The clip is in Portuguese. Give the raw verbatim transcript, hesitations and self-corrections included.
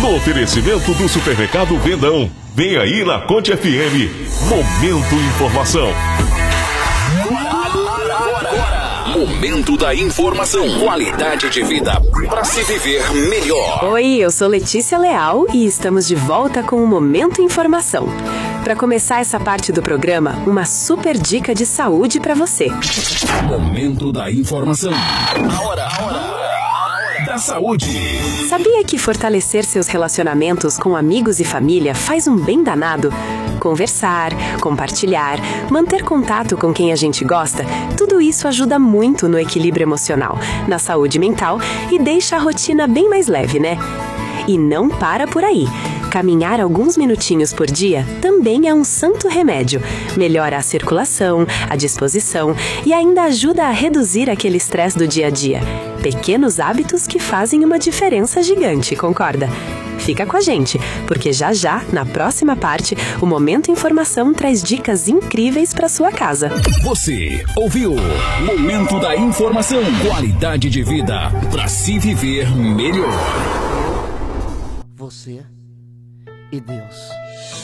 No oferecimento do Supermercado Vendão. Vem aí na Conte F M. Momento Informação. Momento da Informação. Qualidade de vida para se viver melhor. Oi, eu sou Letícia Leal e estamos de volta com o Momento Informação. Para começar essa parte do programa, uma super dica de saúde para você. Momento da Informação. A hora, a hora, a hora da saúde. Sabia que fortalecer seus relacionamentos com amigos e família faz um bem danado? Conversar, compartilhar, manter contato com quem a gente gosta, tudo isso ajuda muito no equilíbrio emocional, na saúde mental e deixa a rotina bem mais leve, né? E não para por aí. Caminhar alguns minutinhos por dia também é um santo remédio. Melhora a circulação, a disposição e ainda ajuda a reduzir aquele estresse do dia a dia. Pequenos hábitos que fazem uma diferença gigante, concorda? Fica com a gente, porque já já, na próxima parte, o Momento Informação traz dicas incríveis para sua casa. Você ouviu Momento da Informação. Qualidade de vida para se viver melhor. Você e Deus.